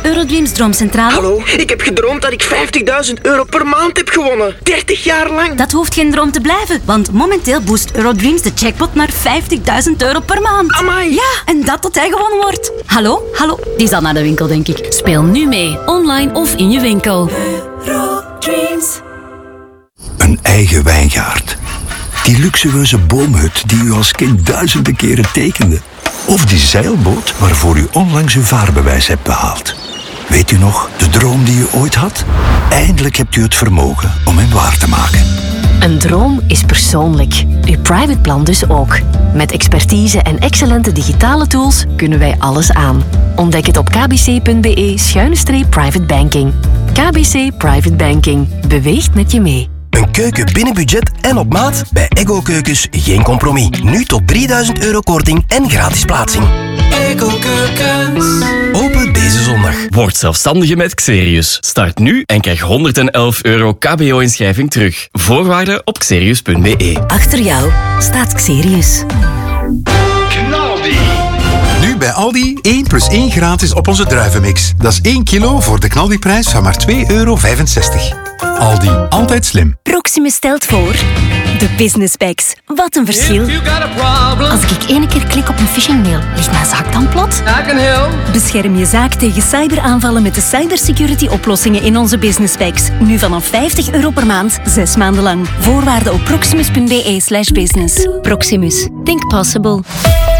Eurodreams Droomcentrale. Hallo, ik heb gedroomd dat ik €50.000 per maand heb gewonnen. 30 jaar lang. Dat hoeft geen droom te blijven, want momenteel boost Eurodreams de jackpot naar €50.000 per maand. Amai. Ja, en dat tot hij gewonnen wordt. Hallo? Die is al naar de winkel, denk ik. Speel nu mee, online of in je winkel. Eurodreams. Een eigen wijngaard. Die luxueuze boomhut die u als kind duizenden keren tekende. Of die zeilboot waarvoor u onlangs uw vaarbewijs hebt behaald. Weet u nog, de droom die u ooit had? Eindelijk hebt u het vermogen om hem waar te maken. Een droom is persoonlijk. Uw private plan dus ook. Met expertise en excellente digitale tools kunnen wij alles aan. Ontdek het op kbc.be/private banking. KBC Private Banking. Beweegt met je mee. Een keuken binnen budget en op maat? Bij Ego Keukens geen compromis. Nu tot €3.000 korting en gratis plaatsing. Ego Keukens. Open deze zondag. Word zelfstandige met Xerius. Start nu en krijg €111 KBO-inschrijving terug. Voorwaarden op xerius.be. Achter jou staat Xerius. Nu bij Aldi 1+1 gratis op onze druivenmix. Dat is 1 kilo voor de knaldiprijs van maar €2,65. Aldi, altijd slim. Proximus stelt voor de Business Packs. Wat een verschil. Als ik 1 keer klik op een phishingmail, ligt mijn zaak dan plat? Bescherm je zaak tegen cyberaanvallen met de cybersecurity oplossingen in onze Business Packs. Nu vanaf €50 per maand, 6 maanden lang. Voorwaarden op proximus.be/business. Proximus. Think possible.